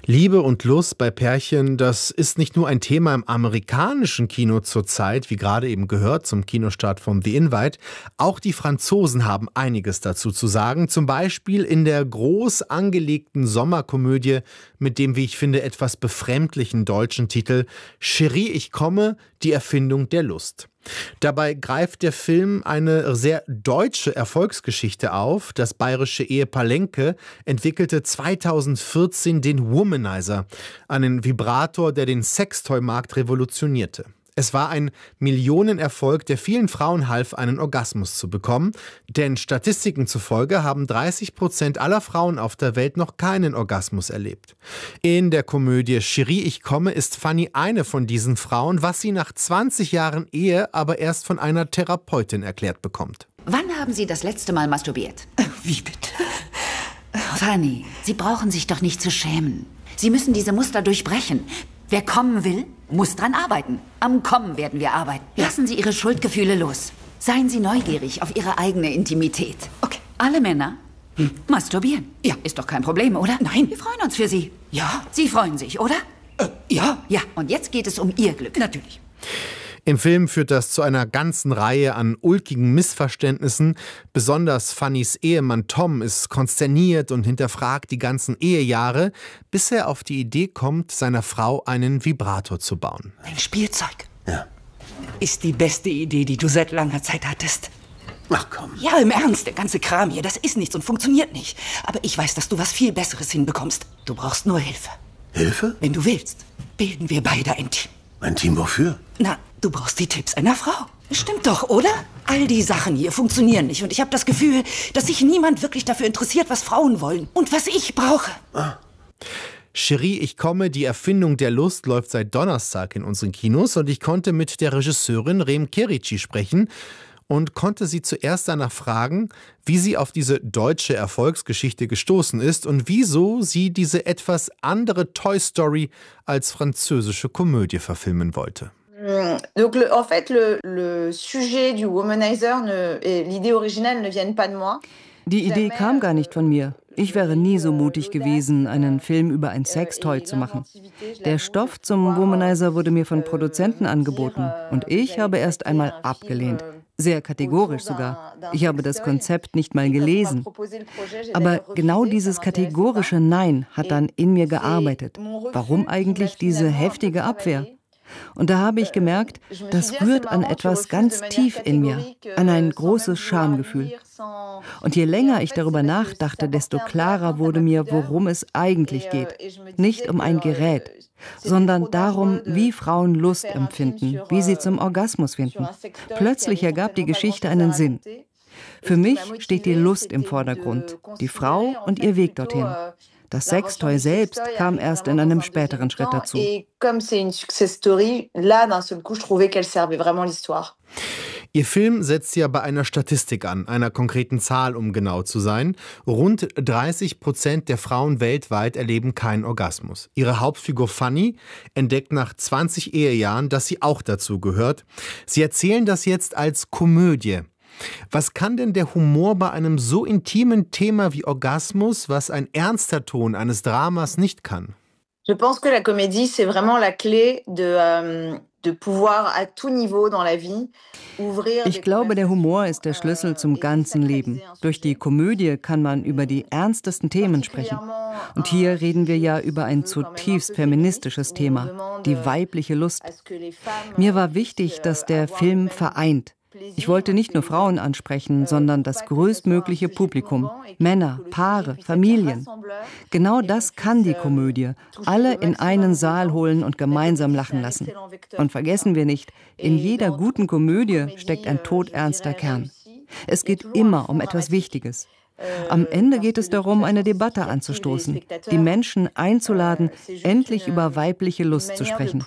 Liebe und Lust bei Pärchen, das ist nicht nur ein Thema im amerikanischen Kino zurzeit, wie gerade eben gehört zum Kinostart von The Invite. Auch die Franzosen haben einiges dazu zu sagen. Zum Beispiel in der groß angelegten Sommerkomödie mit dem, wie ich finde, etwas befremdlichen deutschen Titel Chérie, ich komme, die Erfindung der Lust. Dabei greift der Film eine sehr deutsche Erfolgsgeschichte auf. Das bayerische Ehepaar Lenke entwickelte 2014 den Womanizer, einen Vibrator, der den Sextoy-Markt revolutionierte. Es war ein Millionenerfolg, der vielen Frauen half, einen Orgasmus zu bekommen. Denn Statistiken zufolge haben 30% aller Frauen auf der Welt noch keinen Orgasmus erlebt. In der Komödie Chérie, ich komme ist Fanny eine von diesen Frauen, was sie nach 20 Jahren Ehe aber erst von einer Therapeutin erklärt bekommt. Wann haben Sie das letzte Mal masturbiert? Wie bitte? Fanny, Sie brauchen sich doch nicht zu schämen. Sie müssen diese Muster durchbrechen. Wer kommen will, muss dran arbeiten. Am Kommen werden wir arbeiten. Lassen Sie Ihre Schuldgefühle los. Seien Sie neugierig auf Ihre eigene Intimität. Okay. Alle Männer masturbieren. Ja. Ist doch kein Problem, oder? Nein. Wir freuen uns für Sie. Ja. Sie freuen sich, oder? Ja. Ja, und jetzt geht es um Ihr Glück. Natürlich. Im Film führt das zu einer ganzen Reihe an ulkigen Missverständnissen. Besonders Fannys Ehemann Tom ist konsterniert und hinterfragt die ganzen Ehejahre, bis er auf die Idee kommt, seiner Frau einen Vibrator zu bauen. Ein Spielzeug. Ja. Ist die beste Idee, die du seit langer Zeit hattest. Ach komm. Ja, im Ernst, der ganze Kram hier, das ist nichts und funktioniert nicht. Aber ich weiß, dass du was viel Besseres hinbekommst. Du brauchst nur Hilfe. Hilfe? Wenn du willst, bilden wir beide ein Team. Ein Team wofür? Na, du brauchst die Tipps einer Frau. Stimmt doch, oder? All die Sachen hier funktionieren nicht und ich habe das Gefühl, dass sich niemand wirklich dafür interessiert, was Frauen wollen und was ich brauche. Chérie, ich komme, die Erfindung der Lust läuft seit Donnerstag in unseren Kinos und ich konnte mit der Regisseurin Rem Kerici sprechen und konnte sie zuerst danach fragen, wie sie auf diese deutsche Erfolgsgeschichte gestoßen ist und wieso sie diese etwas andere Toy Story als französische Komödie verfilmen wollte. Donc en fait le sujet du Womanizer et l'idée originale ne viennent pas de moi. Die Idee kam gar nicht von mir. Ich wäre nie so mutig gewesen, einen Film über ein Sextoy zu machen. Der Stoff zum Womanizer wurde mir von Produzenten angeboten und ich habe erst einmal abgelehnt. Sehr kategorisch sogar. Ich habe das Konzept nicht mal gelesen. Aber genau dieses kategorische Nein hat dann in mir gearbeitet. Warum eigentlich diese heftige Abwehr? Und da habe ich gemerkt, das rührt an etwas ganz tief in mir, an ein großes Schamgefühl. Und je länger ich darüber nachdachte, desto klarer wurde mir, worum es eigentlich geht. Nicht um ein Gerät, sondern darum, wie Frauen Lust empfinden, wie sie zum Orgasmus finden. Plötzlich ergab die Geschichte einen Sinn. Für mich steht die Lust im Vordergrund, die Frau und ihr Weg dorthin. Das Sextoy selbst kam erst in einem späteren Schritt dazu. Ihr Film setzt ja bei einer Statistik an, einer konkreten Zahl, um genau zu sein. Rund 30% der Frauen weltweit erleben keinen Orgasmus. Ihre Hauptfigur Fanny entdeckt nach 20 Ehejahren, dass sie auch dazu gehört. Sie erzählen das jetzt als Komödie. Was kann denn der Humor bei einem so intimen Thema wie Orgasmus, was ein ernster Ton eines Dramas nicht kann? Je pense que la comédie c'est vraiment la clé de pouvoir à tout niveau dans la vie ouvrir. Ich glaube, der Humor ist der Schlüssel zum ganzen Leben. Durch die Komödie kann man über die ernstesten Themen sprechen. Und hier reden wir ja über ein zutiefst feministisches Thema, die weibliche Lust. Mir war wichtig, dass der Film vereint. Ich wollte nicht nur Frauen ansprechen, sondern das größtmögliche Publikum. Männer, Paare, Familien. Genau das kann die Komödie. Alle in einen Saal holen und gemeinsam lachen lassen. Und vergessen wir nicht, in jeder guten Komödie steckt ein todernster Kern. Es geht immer um etwas Wichtiges. Am Ende geht es darum, eine Debatte anzustoßen, die Menschen einzuladen, endlich über weibliche Lust zu sprechen.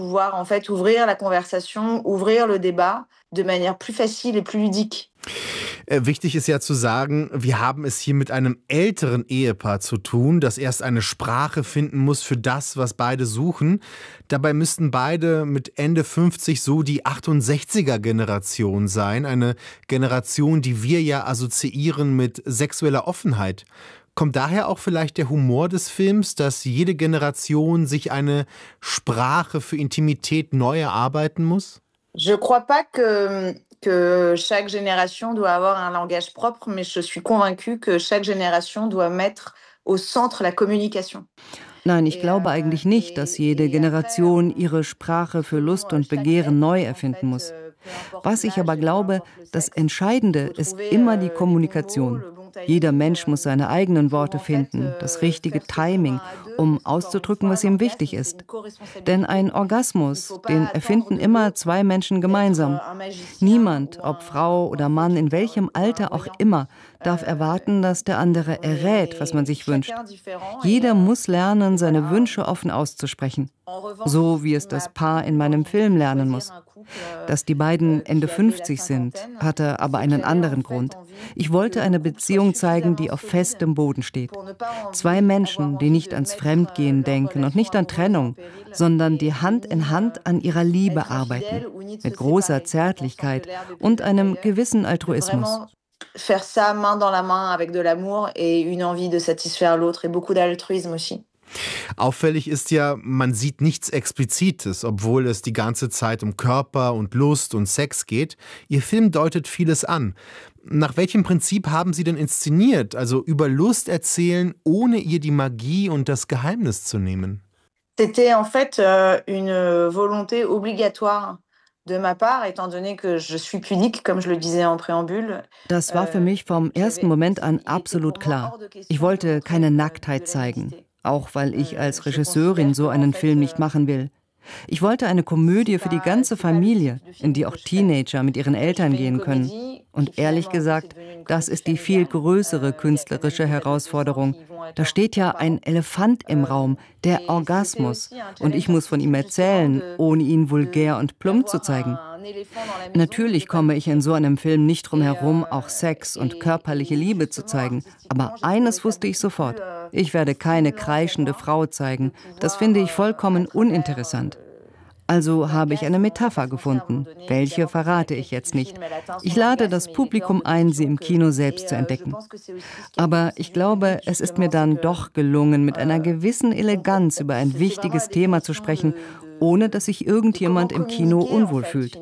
Wichtig ist ja zu sagen, wir haben es hier mit einem älteren Ehepaar zu tun, das erst eine Sprache finden muss für das, was beide suchen. Dabei müssten beide mit Ende 50 so die 68er-Generation sein. Eine Generation, die wir ja assoziieren mit sexueller Offenheit. Kommt daher auch vielleicht der Humor des Films, dass jede Generation sich eine Sprache für Intimität neu erarbeiten muss? Je crois pas que chaque génération doit avoir un langage propre, mais je suis convaincue que chaque génération doit mettre au centre la communication. Nein, ich glaube eigentlich nicht, dass jede Generation ihre Sprache für Lust und Begehren neu erfinden muss. Was ich aber glaube, das Entscheidende ist immer die Kommunikation. Jeder Mensch muss seine eigenen Worte finden, das richtige Timing, um auszudrücken, was ihm wichtig ist. Denn ein Orgasmus, den erfinden immer zwei Menschen gemeinsam. Niemand, ob Frau oder Mann, in welchem Alter auch immer, darf erwarten, dass der andere errät, was man sich wünscht. Jeder muss lernen, seine Wünsche offen auszusprechen. So wie es das Paar in meinem Film lernen muss. Dass die beiden Ende 50 sind, hatte aber einen anderen Grund. Ich wollte eine Beziehung zeigen, die auf festem Boden steht. Zwei Menschen, die nicht ans Fremdgehen denken und nicht an Trennung, sondern die Hand in Hand an ihrer Liebe arbeiten. Mit großer Zärtlichkeit und einem gewissen Altruismus. Faire ça main dans la main avec de l'amour et une envie de satisfaire l'autre et beaucoup d'altruisme aussi. Auffällig ist ja, man sieht nichts Explizites, obwohl es die ganze Zeit um Körper und Lust und Sex geht. Ihr Film deutet vieles an. Nach welchem Prinzip haben Sie denn inszeniert? Also über Lust erzählen, ohne ihr die Magie und das Geheimnis zu nehmen? C'était en fait une volonté obligatoire de ma part, étant donné que je suis pudique, comme je le disais en préambule. Das war für mich vom ersten Moment an absolut klar. Ich wollte keine Nacktheit zeigen. Auch weil ich als Regisseurin so einen Film nicht machen will. Ich wollte eine Komödie für die ganze Familie, in die auch Teenager mit ihren Eltern gehen können. Und ehrlich gesagt, das ist die viel größere künstlerische Herausforderung. Da steht ja ein Elefant im Raum, der Orgasmus. Und ich muss von ihm erzählen, ohne ihn vulgär und plump zu zeigen. Natürlich komme ich in so einem Film nicht drum herum, auch Sex und körperliche Liebe zu zeigen. Aber eines wusste ich sofort. Ich werde keine kreischende Frau zeigen. Das finde ich vollkommen uninteressant. Also habe ich eine Metapher gefunden. Welche verrate ich jetzt nicht. Ich lade das Publikum ein, sie im Kino selbst zu entdecken. Aber ich glaube, es ist mir dann doch gelungen, mit einer gewissen Eleganz über ein wichtiges Thema zu sprechen, ohne dass sich irgendjemand im Kino unwohl fühlt.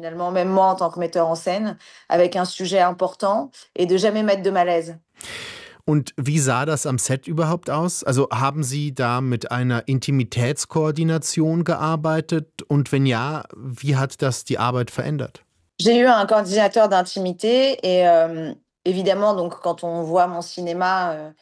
Und wie sah das am Set überhaupt aus? Also haben Sie da mit einer Intimitätskoordination gearbeitet? Und wenn ja, wie hat das die Arbeit verändert? J'ai eu un coordinateur d'intimité et évidemment, donc quand on voit mon cinéma.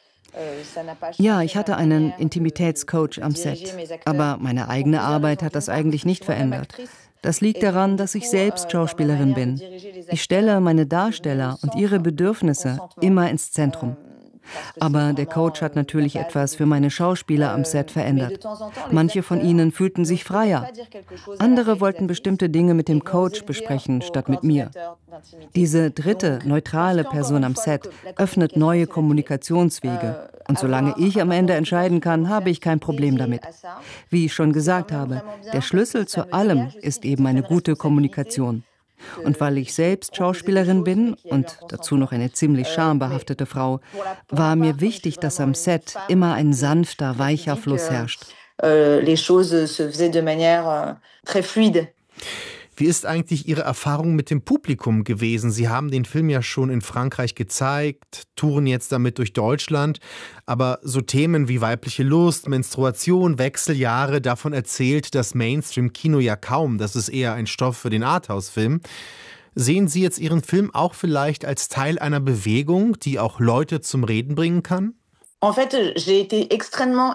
Ja, ich hatte einen Intimitätscoach am Set, aber meine eigene Arbeit hat das eigentlich nicht verändert. Das liegt daran, dass ich selbst Schauspielerin bin. Ich stelle meine Darsteller und ihre Bedürfnisse immer ins Zentrum. Aber der Coach hat natürlich etwas für meine Schauspieler am Set verändert. Manche von ihnen fühlten sich freier. Andere wollten bestimmte Dinge mit dem Coach besprechen, statt mit mir. Diese dritte, neutrale Person am Set öffnet neue Kommunikationswege. Und solange ich am Ende entscheiden kann, habe ich kein Problem damit. Wie ich schon gesagt habe, der Schlüssel zu allem ist eben eine gute Kommunikation. Und weil ich selbst Schauspielerin bin und dazu noch eine ziemlich schambehaftete Frau, war mir wichtig, dass am Set immer ein sanfter, weicher Fluss herrscht. Les choses se faisaient de manière très fluide. Wie ist eigentlich Ihre Erfahrung mit dem Publikum gewesen? Sie haben den Film ja schon in Frankreich gezeigt, touren jetzt damit durch Deutschland, aber so Themen wie weibliche Lust, Menstruation, Wechseljahre, davon erzählt das Mainstream-Kino ja kaum. Das ist eher ein Stoff für den Arthouse-Film. Sehen Sie jetzt Ihren Film auch vielleicht als Teil einer Bewegung, die auch Leute zum Reden bringen kann? En fait, j'ai été extrêmement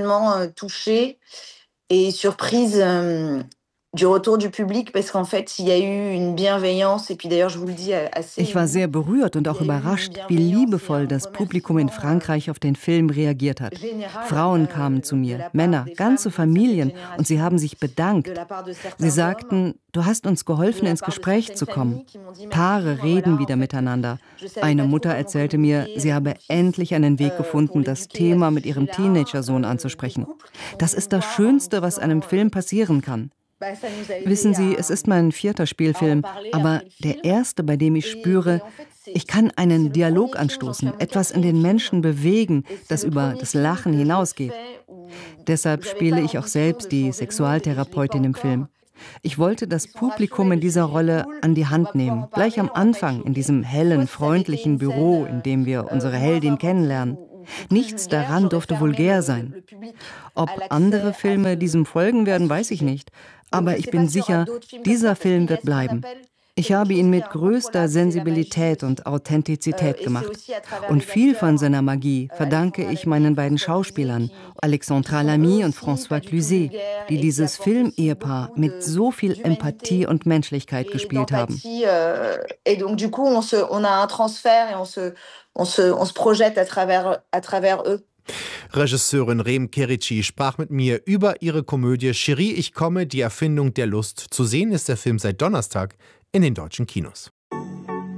touchée et surprise du retour du public, parce qu'en fait, il y a eu une bienveillance, et puis d'ailleurs, je vous le dis assez. Ich war sehr berührt und auch überrascht, wie liebevoll das Publikum in Frankreich auf den Film reagiert hat. Frauen kamen zu mir, Männer, ganze Familien, und sie haben sich bedankt. Sie sagten, du hast uns geholfen, ins Gespräch zu kommen. Paare reden wieder miteinander. Eine Mutter erzählte mir, sie habe endlich einen Weg gefunden, das Thema mit ihrem Teenagersohn anzusprechen. Das ist das Schönste, was einem Film passieren kann. Wissen Sie, es ist mein 4. Spielfilm, aber der erste, bei dem ich spüre, ich kann einen Dialog anstoßen, etwas in den Menschen bewegen, das über das Lachen hinausgeht. Deshalb spiele ich auch selbst die Sexualtherapeutin im Film. Ich wollte das Publikum in dieser Rolle an die Hand nehmen, gleich am Anfang in diesem hellen, freundlichen Büro, in dem wir unsere Heldin kennenlernen. Nichts daran durfte vulgär sein. Ob andere Filme diesem folgen werden, weiß ich nicht. Aber ich bin sicher, dieser Film wird bleiben. Ich habe ihn mit größter Sensibilität und Authentizität gemacht. Und viel von seiner Magie verdanke ich meinen beiden Schauspielern, Alexandra Lamy und François Cluzet, die dieses Film-Ehepaar mit so viel Empathie und Menschlichkeit gespielt haben. On se projette à travers eux. Regisseurin Reem Kerici sprach mit mir über ihre Komödie Chérie, ich komme, die Erfindung der Lust. Zu sehen ist der Film seit Donnerstag in den deutschen Kinos.